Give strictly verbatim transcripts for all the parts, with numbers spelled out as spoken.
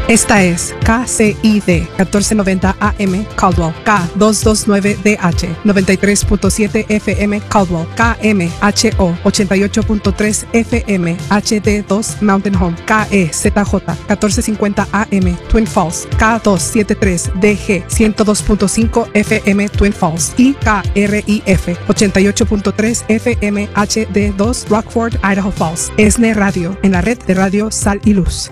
Esta es K C I D catorce noventa A M Caldwell, K doscientos veintinueve D H noventa y tres punto siete F M Caldwell, K M H O ochenta y ocho punto tres F M H D dos Mountain Home, K E Z J catorce cincuenta A M Twin Falls, K doscientos setenta y tres D G ciento dos punto cinco F M Twin Falls y K R I F ochenta y ocho punto tres F M H D dos Rockford, Idaho Falls. ESNE Radio, en la red de radio Sal y Luz.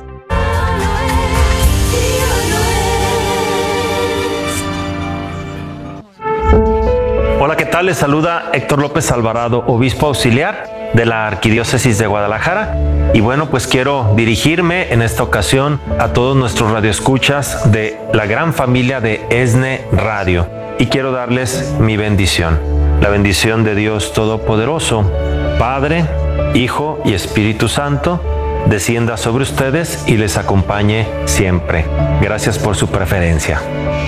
Hola, ¿qué tal? Les saluda Héctor López Alvarado, obispo auxiliar de la Arquidiócesis de Guadalajara. Y bueno, pues quiero dirigirme en esta ocasión a todos nuestros radioescuchas de la gran familia de ESNE Radio. Y quiero darles mi bendición, la bendición de Dios Todopoderoso, Padre, Hijo y Espíritu Santo, descienda sobre ustedes y les acompañe siempre. Gracias por su preferencia.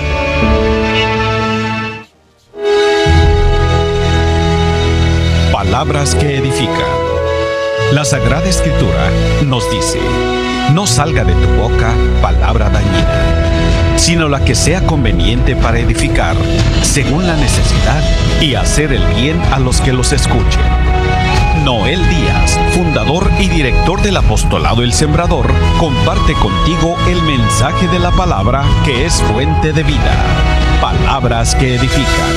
Palabras que edifican. La Sagrada Escritura nos dice: no salga de tu boca palabra dañina, sino la que sea conveniente para edificar, según la necesidad, y hacer el bien a los que los escuchen. Noel Díaz, fundador y director del Apostolado El Sembrador, comparte contigo el mensaje de la palabra que es fuente de vida. Palabras que edifican.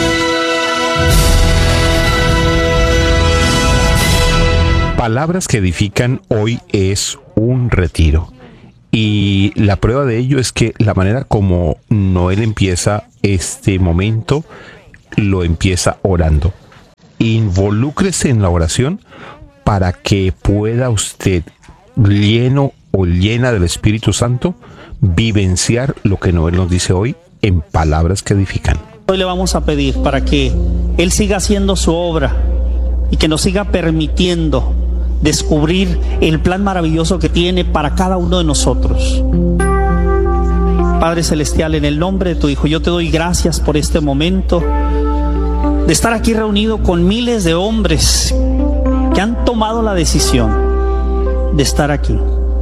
Palabras que edifican hoy es un retiro. Y la prueba de ello es que la manera como Noel empieza este momento, lo empieza orando. Involúcrese en la oración para que pueda usted, lleno o llena del Espíritu Santo, vivenciar lo que Noel nos dice hoy en palabras que edifican. Hoy le vamos a pedir para que Él siga haciendo su obra y que nos siga permitiendo descubrir el plan maravilloso que tiene para cada uno de nosotros. Padre Celestial, en el nombre de tu Hijo, yo te doy gracias por este momento de estar aquí reunido con miles de hombres que han tomado la decisión de estar aquí.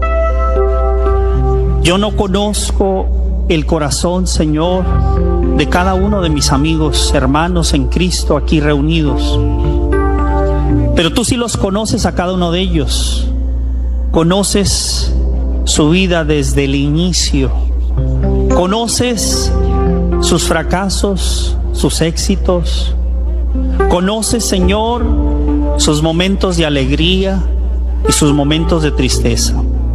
Yo no conozco el corazón, Señor, de cada uno de mis amigos, hermanos en Cristo aquí reunidos, pero tú sí los conoces a cada uno de ellos. Conoces su vida desde el inicio. Conoces sus fracasos, sus éxitos. Conoces, Señor, sus momentos de alegría y sus momentos de tristeza.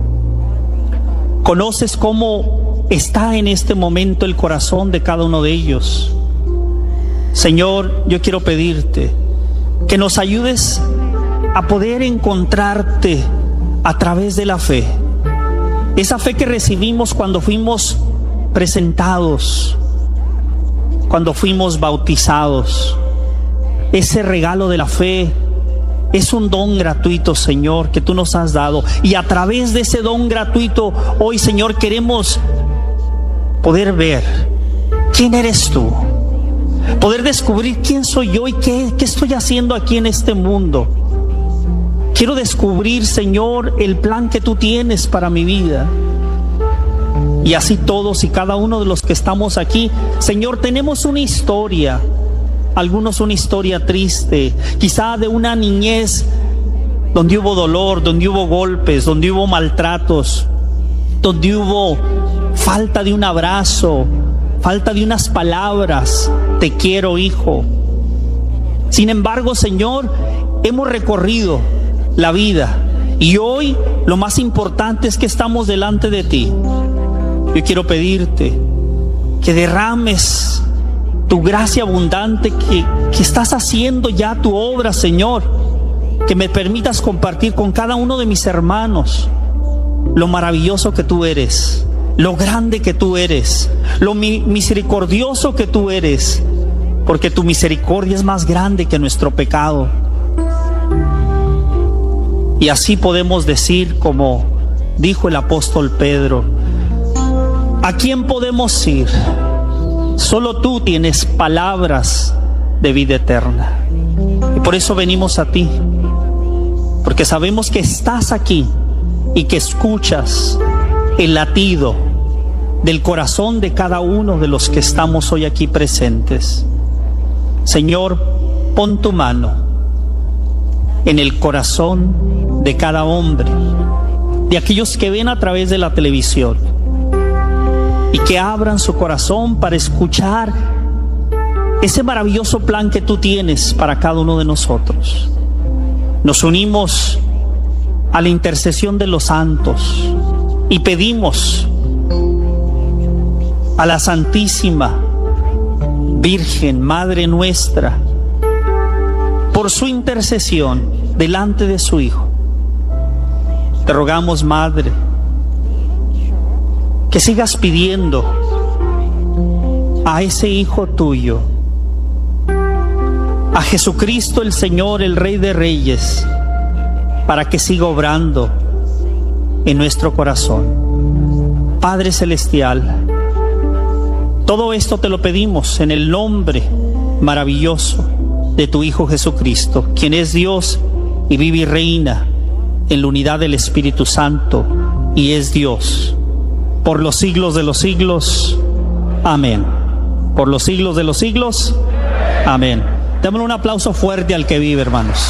Conoces cómo está en este momento el corazón de cada uno de ellos. Señor, yo quiero pedirte que nos ayudes a poder encontrarte a través de la fe. Esa fe que recibimos cuando fuimos presentados, cuando fuimos bautizados. Ese regalo de la fe es un don gratuito, Señor, que tú nos has dado. Y a través de ese don gratuito, hoy, Señor, queremos poder ver quién eres tú. Poder descubrir quién soy yo y qué, qué estoy haciendo aquí en este mundo. Quiero descubrir, Señor, el plan que tú tienes para mi vida. Y así todos y cada uno de los que estamos aquí, Señor, tenemos una historia. Algunos una historia triste, quizá de una niñez donde hubo dolor, donde hubo golpes, donde hubo maltratos, donde hubo falta de un abrazo, falta de unas palabras: te quiero, hijo. Sin embargo, Señor, hemos recorrido la vida y hoy lo más importante es que estamos delante de ti. Yo quiero pedirte que derrames tu gracia abundante, que, que estás haciendo ya tu obra, Señor. Que me permitas compartir con cada uno de mis hermanos lo maravilloso que tú eres, lo grande que tú eres, lo mi- misericordioso que tú eres, porque tu misericordia es más grande que nuestro pecado. Y así podemos decir, como dijo el apóstol Pedro: ¿a quién podemos ir? Solo tú tienes palabras de vida eterna. Y por eso venimos a ti, porque sabemos que estás aquí y que escuchas el latido del corazón de cada uno de los que estamos hoy aquí presentes. Señor, pon tu mano en el corazón de cada hombre, de aquellos que ven a través de la televisión, y que abran su corazón para escuchar ese maravilloso plan que tú tienes para cada uno de nosotros. Nos unimos a la intercesión de los santos y pedimos a la Santísima Virgen, Madre nuestra, por su intercesión delante de su Hijo. Te rogamos, Madre, que sigas pidiendo a ese Hijo tuyo, a Jesucristo el Señor, el Rey de Reyes, para que siga obrando en nuestro corazón. Padre Celestial, todo esto te lo pedimos en el nombre maravilloso de tu Hijo Jesucristo, quien es Dios y vive y reina en la unidad del Espíritu Santo y es Dios por los siglos de los siglos. Amén. Por los siglos de los siglos. Amén. Démosle un aplauso fuerte al que vive, hermanos.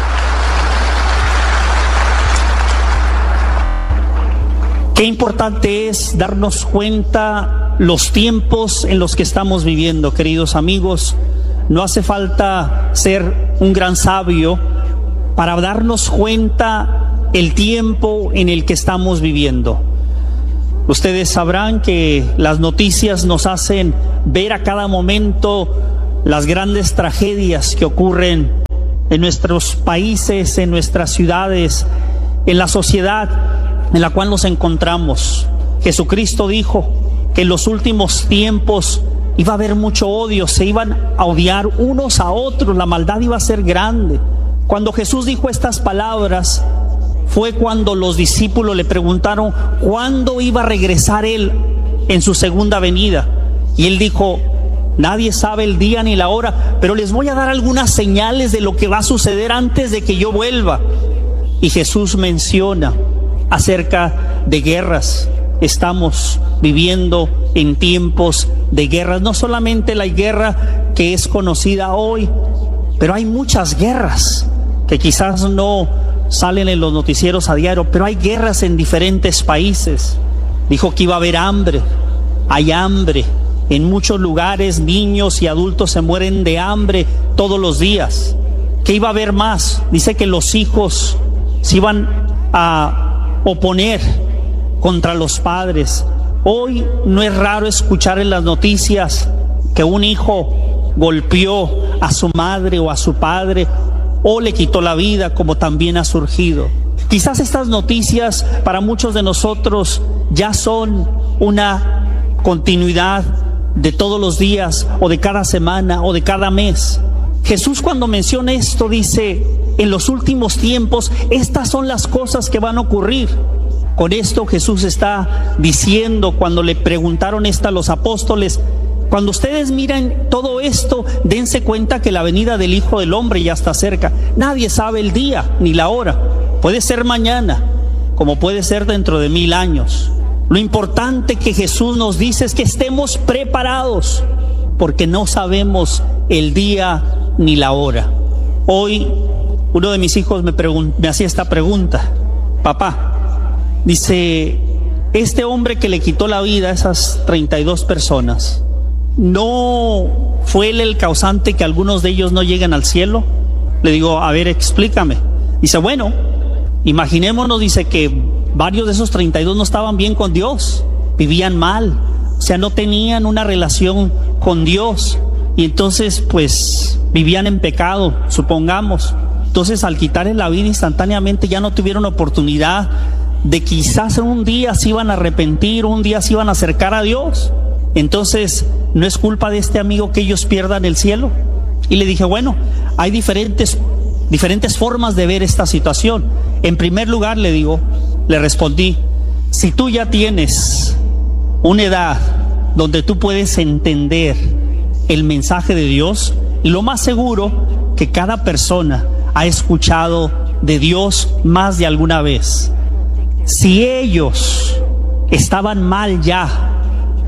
Qué importante es darnos cuenta los tiempos en los que estamos viviendo, queridos amigos. No hace falta ser un gran sabio para darnos cuenta el tiempo en el que estamos viviendo. Ustedes sabrán que las noticias nos hacen ver a cada momento las grandes tragedias que ocurren en nuestros países, en nuestras ciudades, en la sociedad en la cual nos encontramos. Jesucristo dijo que en los últimos tiempos iba a haber mucho odio, se iban a odiar unos a otros, la maldad iba a ser grande. Cuando Jesús dijo estas palabras, fue cuando los discípulos le preguntaron cuándo iba a regresar Él en su segunda venida. Y Él dijo: nadie sabe el día ni la hora, pero les voy a dar algunas señales de lo que va a suceder antes de que yo vuelva. Y Jesús menciona acerca de guerras. Estamos viviendo en tiempos de guerras, no solamente la guerra que es conocida hoy, pero hay muchas guerras que quizás no salen en los noticieros a diario, pero hay guerras en diferentes países. Dijo que iba a haber hambre, hay hambre. En muchos lugares niños y adultos se mueren de hambre todos los días. ¿Qué iba a haber más? Dice que los hijos se iban a oponer contra los padres. Hoy no es raro escuchar en las noticias que un hijo golpeó a su madre o a su padre o le quitó la vida, como también ha surgido. Quizás estas noticias para muchos de nosotros ya son una continuidad de todos los días o de cada semana o de cada mes. Jesús, cuando menciona esto, dice: en los últimos tiempos estas son las cosas que van a ocurrir. Con esto Jesús está diciendo, cuando le preguntaron esto a los apóstoles: cuando ustedes miran todo esto, dense cuenta que la venida del Hijo del Hombre ya está cerca. Nadie sabe el día ni la hora. Puede ser mañana, como puede ser dentro de mil años. Lo importante que Jesús nos dice es que estemos preparados, porque no sabemos el día ni la hora. Hoy uno de mis hijos me, pregun- me hacía esta pregunta: papá, dice, este hombre que le quitó la vida a esas treinta y dos personas, ¿no fue él el causante que algunos de ellos no lleguen al cielo? Le digo: a ver, explícame. Dice: bueno, imaginémonos, dice, que varios de esos treinta y dos no estaban bien con Dios, vivían mal, o sea, no tenían una relación con Dios, y entonces pues vivían en pecado, supongamos. Entonces, al quitarle la vida instantáneamente, ya no tuvieron oportunidad de quizás un día se iban a arrepentir, un día se iban a acercar a Dios. Entonces, ¿no es culpa de este amigo que ellos pierdan el cielo? Y le dije: bueno, hay diferentes, diferentes formas de ver esta situación. En primer lugar, le digo, le respondí: si tú ya tienes una edad donde tú puedes entender el mensaje de Dios, y lo más seguro que cada persona ha escuchado de Dios más de alguna vez. Si ellos estaban mal ya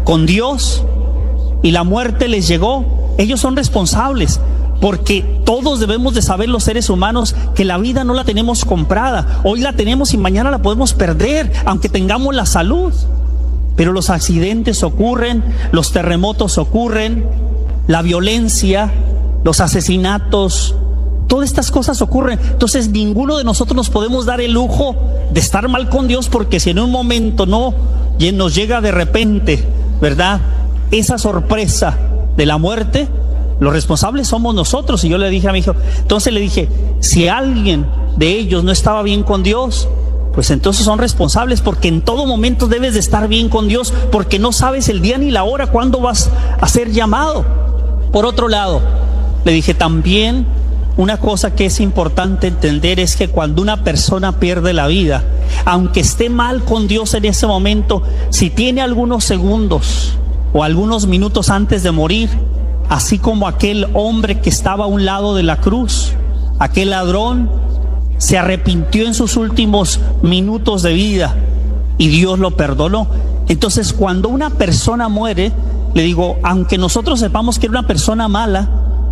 con Dios y la muerte les llegó, ellos son responsables, porque todos debemos de saber, los seres humanos, que la vida no la tenemos comprada. Hoy la tenemos y mañana la podemos perder, aunque tengamos la salud. Pero los accidentes ocurren, los terremotos ocurren, la violencia, los asesinatos, todas estas cosas ocurren. Entonces ninguno de nosotros nos podemos dar el lujo de estar mal con Dios, porque si en un momento no nos llega de repente, ¿verdad?, esa sorpresa de la muerte, los responsables somos nosotros. Y yo le dije a mi hijo, entonces le dije, si alguien de ellos no estaba bien con Dios, pues entonces son responsables, porque en todo momento debes de estar bien con Dios, porque no sabes el día ni la hora cuándo vas a ser llamado. Por otro lado, le dije también, una cosa que es importante entender es que cuando una persona pierde la vida, aunque esté mal con Dios en ese momento, si tiene algunos segundos o algunos minutos antes de morir, así como aquel hombre que estaba a un lado de la cruz, aquel ladrón, se arrepintió en sus últimos minutos de vida y Dios lo perdonó. Entonces, cuando una persona muere, le digo, aunque nosotros sepamos que era una persona mala,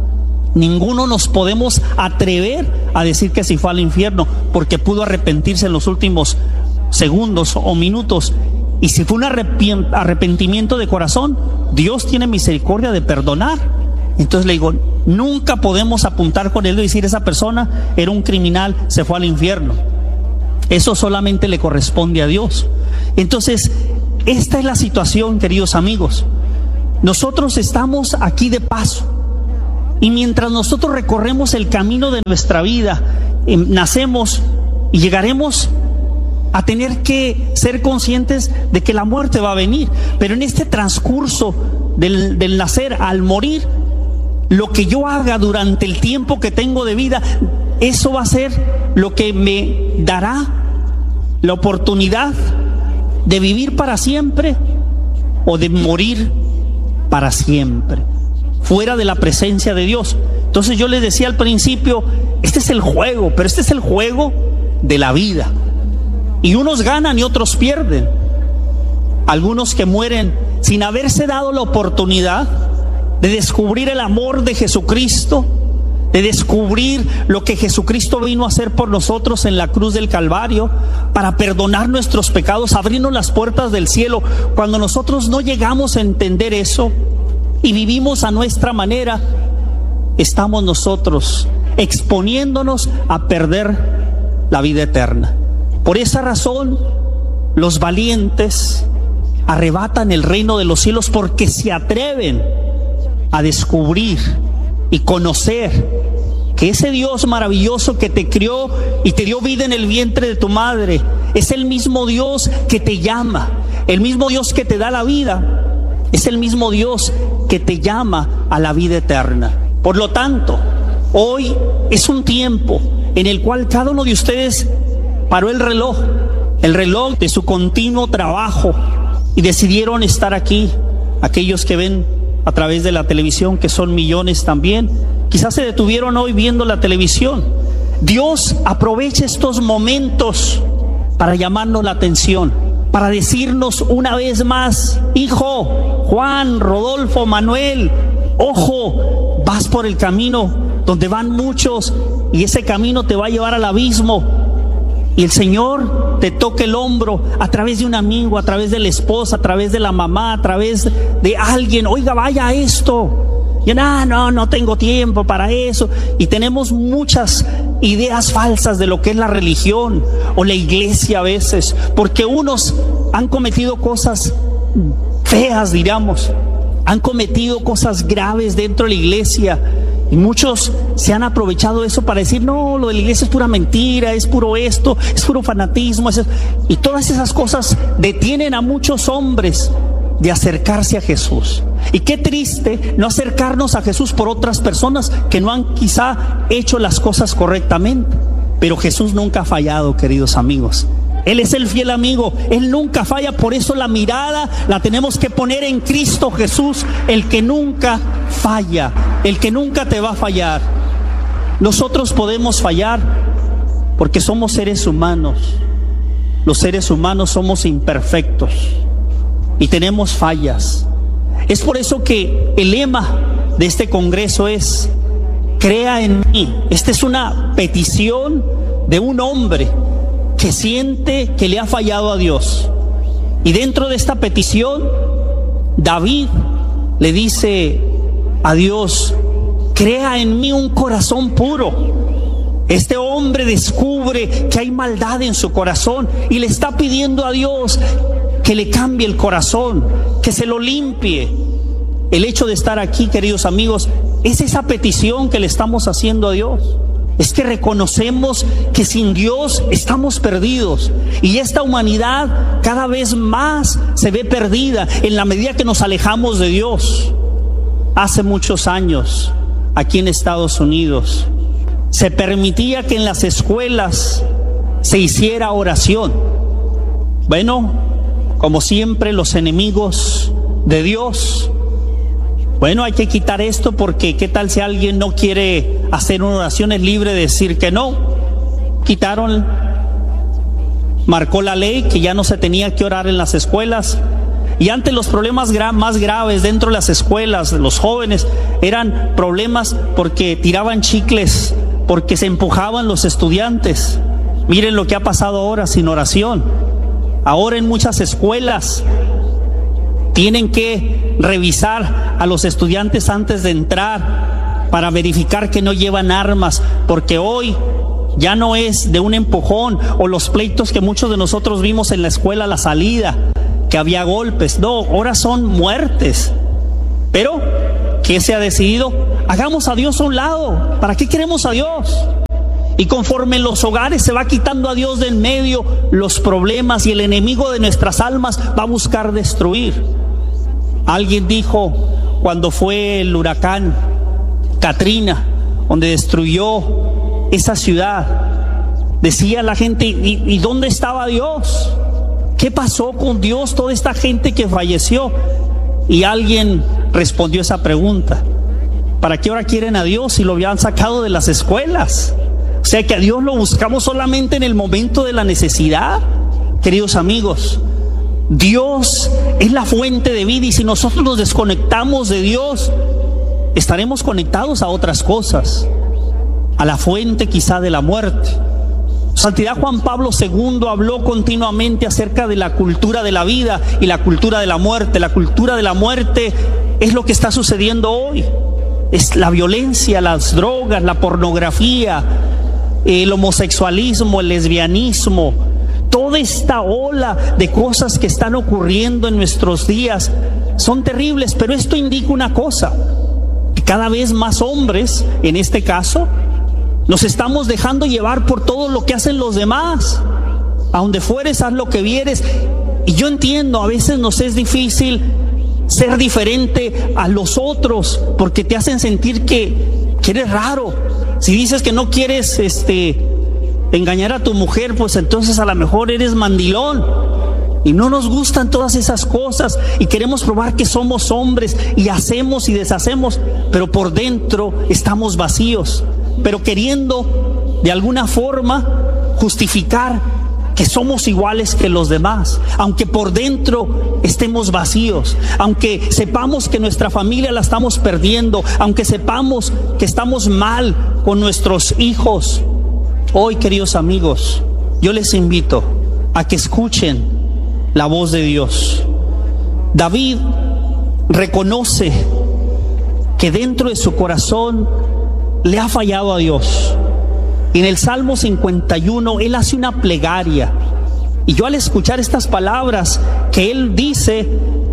ninguno nos podemos atrever a decir que si fue al infierno, porque pudo arrepentirse en los últimos segundos o minutos. Y si fue un arrepentimiento de corazón, Dios tiene misericordia de perdonar. Entonces le digo, nunca podemos apuntar con él y decir, esa persona era un criminal, se fue al infierno. Eso solamente le corresponde a Dios. Entonces, esta es la situación, queridos amigos. Nosotros estamos aquí de paso, y mientras nosotros recorremos el camino de nuestra vida, eh, nacemos y llegaremos a tener que ser conscientes de que la muerte va a venir. Pero en este transcurso del, del nacer al morir, lo que yo haga durante el tiempo que tengo de vida, eso va a ser lo que me dará la oportunidad de vivir para siempre o de morir para siempre, fuera de la presencia de Dios. Entonces yo les decía al principio, este es el juego, pero este es el juego de la vida. Y unos ganan y otros pierden. Algunos que mueren sin haberse dado la oportunidad de descubrir el amor de Jesucristo, de descubrir lo que Jesucristo vino a hacer por nosotros en la cruz del Calvario, para perdonar nuestros pecados, abrirnos las puertas del cielo. Cuando nosotros no llegamos a entender eso y vivimos a nuestra manera, estamos nosotros exponiéndonos a perder la vida eterna. Por esa razón, los valientes arrebatan el reino de los cielos, porque se atreven a descubrir y conocer que ese Dios maravilloso que te crió y te dio vida en el vientre de tu madre es el mismo Dios que te llama, el mismo Dios que te da la vida, es el mismo Dios que te llama a la vida eterna. Por lo tanto, hoy es un tiempo en el cual cada uno de ustedes paró el reloj, el reloj de su continuo trabajo, y decidieron estar aquí. Aquellos que ven a través de la televisión, que son millones también, quizás se detuvieron hoy viendo la televisión. Dios aprovecha estos momentos para llamarnos la atención, para decirnos una vez más, hijo, Juan, Rodolfo, Manuel, ojo, vas por el camino donde van muchos, y ese camino te va a llevar al abismo. Y el Señor te toca el hombro a través de un amigo, a través de la esposa, a través de la mamá, a través de alguien. Oiga, vaya a esto. Y no, no, no tengo tiempo para eso. Y tenemos muchas ideas falsas de lo que es la religión o la iglesia a veces, porque unos han cometido cosas feas, diríamos, han cometido cosas graves dentro de la iglesia. Y muchos se han aprovechado de eso para decir, no, lo de la iglesia es pura mentira, es puro esto, es puro fanatismo. Es... Y todas esas cosas detienen a muchos hombres de acercarse a Jesús. Y qué triste no acercarnos a Jesús por otras personas que no han quizá hecho las cosas correctamente. Pero Jesús nunca ha fallado, queridos amigos. Él es el fiel amigo, Él nunca falla. Por eso la mirada la tenemos que poner en Cristo Jesús, el que nunca falla, el que nunca te va a fallar. Nosotros podemos fallar porque somos seres humanos. Los seres humanos somos imperfectos y tenemos fallas. Es por eso que el lema de este congreso es: crea en mí. Esta es una petición de un hombre que siente que le ha fallado a Dios. Y dentro de esta petición, David le dice a Dios: crea en mí un corazón puro. Este hombre descubre que hay maldad en su corazón y le está pidiendo a Dios que le cambie el corazón, que se lo limpie. El hecho de estar aquí, queridos amigos, es esa petición que le estamos haciendo a Dios. Es que reconocemos que sin Dios estamos perdidos, y esta humanidad cada vez más se ve perdida en la medida que nos alejamos de Dios. Hace muchos años, aquí en Estados Unidos, se permitía que en las escuelas se hiciera oración. Bueno, como siempre, los enemigos de Dios, bueno, hay que quitar esto, porque qué tal si alguien no quiere hacer una oración, es libre de decir que no. Quitaron, marcó la ley que ya no se tenía que orar en las escuelas. Y antes los problemas gra- más graves dentro de las escuelas de los jóvenes eran problemas porque tiraban chicles, porque se empujaban los estudiantes. Miren lo que ha pasado ahora sin oración. Ahora en muchas escuelas tienen que revisar a los estudiantes antes de entrar para verificar que no llevan armas, porque hoy ya no es de un empujón o los pleitos que muchos de nosotros vimos en la escuela a la salida, que había golpes. No, ahora son muertes. Pero, ¿qué se ha decidido? Hagamos a Dios a un lado. ¿Para qué queremos a Dios? Y conforme en los hogares se va quitando a Dios del medio, los problemas y el enemigo de nuestras almas va a buscar destruir. Alguien dijo, cuando fue el huracán Katrina, donde destruyó esa ciudad, decía la gente: ¿y, y dónde estaba Dios? ¿Qué pasó con Dios, toda esta gente que falleció? Y alguien respondió esa pregunta: ¿para qué ahora quieren a Dios si lo habían sacado de las escuelas? O sea que a Dios lo buscamos solamente en el momento de la necesidad. Queridos amigos, Dios es la fuente de vida, y si nosotros nos desconectamos de Dios, estaremos conectados a otras cosas, a la fuente quizá de la muerte. Santidad Juan Pablo segundo habló continuamente acerca de la cultura de la vida y la cultura de la muerte. La cultura de la muerte es lo que está sucediendo hoy. Es la violencia, las drogas, la pornografía, el homosexualismo, el lesbianismo, toda esta ola de cosas que están ocurriendo en nuestros días son terribles. Pero esto indica una cosa: que cada vez más hombres, en este caso, nos estamos dejando llevar por todo lo que hacen los demás. A donde fueres, haz lo que vieres. Y yo entiendo, a veces nos es difícil ser diferente a los otros, porque te hacen sentir que, que eres raro. Si dices que no quieres este, engañar a tu mujer, pues entonces a lo mejor eres mandilón. Y no nos gustan todas esas cosas, y queremos probar que somos hombres, y hacemos y deshacemos, pero por dentro estamos vacíos, pero queriendo de alguna forma justificar que somos iguales que los demás, aunque por dentro estemos vacíos, aunque sepamos que nuestra familia la estamos perdiendo, aunque sepamos que estamos mal con nuestros hijos. Hoy, queridos amigos, yo les invito a que escuchen la voz de Dios. David reconoce que dentro de su corazón le ha fallado a Dios. En el Salmo cincuenta y uno, él hace una plegaria. Y yo al escuchar estas palabras que él dice,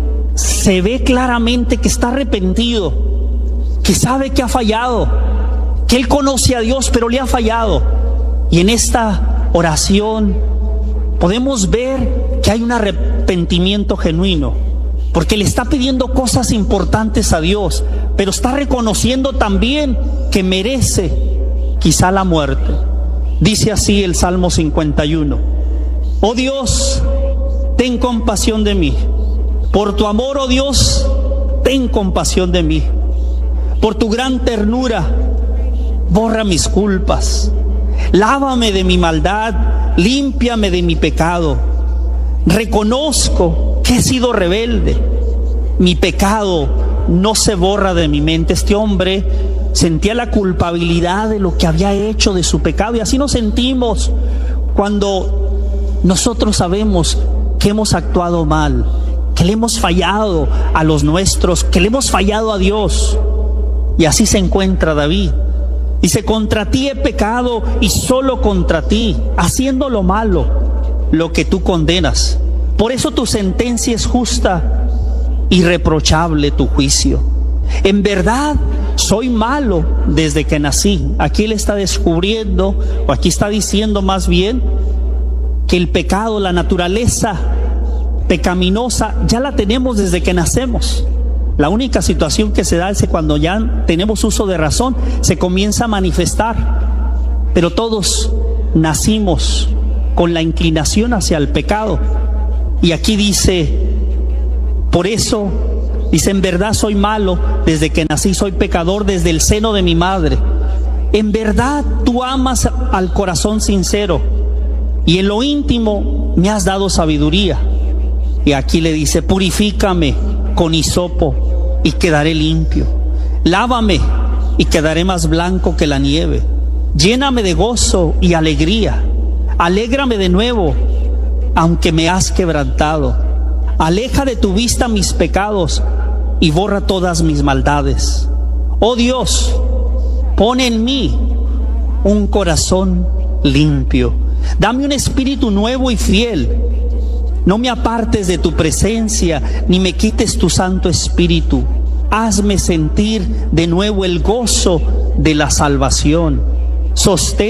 se ve claramente que está arrepentido, que sabe que ha fallado, que él conoce a Dios, pero le ha fallado. Y en esta oración podemos ver que hay un arrepentimiento genuino, porque le está pidiendo cosas importantes a Dios, pero está reconociendo también que merece quizá la muerte. Dice así el Salmo cincuenta y uno: oh Dios, ten compasión de mí. Por tu amor, oh Dios, ten compasión de mí. Por tu gran ternura, borra mis culpas. Lávame de mi maldad, límpiame de mi pecado. Reconozco que he sido rebelde. Mi pecado no se borra de mi mente. Este hombre sentía la culpabilidad de lo que había hecho, de su pecado, y así nos sentimos cuando nosotros sabemos que hemos actuado mal, que le hemos fallado a los nuestros, que le hemos fallado a Dios. Y así se encuentra David. Dice: contra ti he pecado y solo contra ti, haciendo lo malo, lo que tú condenas. Por eso tu sentencia es justa, irreprochable tu juicio. En verdad soy malo desde que nací. Aquí él está descubriendo, o aquí está diciendo más bien, que el pecado, la naturaleza pecaminosa, ya la tenemos desde que nacemos. La única situación que se da es que cuando ya tenemos uso de razón, se comienza a manifestar. Pero todos nacimos con la inclinación hacia el pecado. Y aquí dice, por eso, dice: en verdad soy malo desde que nací, soy pecador desde el seno de mi madre. En verdad tú amas al corazón sincero, y en lo íntimo me has dado sabiduría. Y aquí le dice: purifícame con hisopo y quedaré limpio. Lávame y quedaré más blanco que la nieve. Lléname de gozo y alegría. Alégrame de nuevo, aunque me has quebrantado. Aleja de tu vista mis pecados y borra todas mis maldades. Oh Dios, pon en mí un corazón limpio. Dame un espíritu nuevo y fiel. No me apartes de tu presencia, ni me quites tu Santo Espíritu. Hazme sentir de nuevo el gozo de la salvación. Sostén